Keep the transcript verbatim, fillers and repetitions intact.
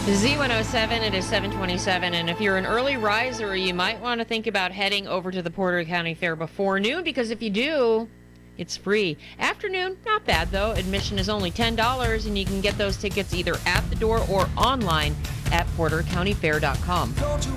Z one oh seven, it is seven twenty-seven, and if you're an early riser, you might want to think about heading over to the Porter County Fair before noon, because if you do, it's free. Afternoon, not bad though. Admission is only ten dollars, and you can get those tickets either at the door or online at porter county fair dot com.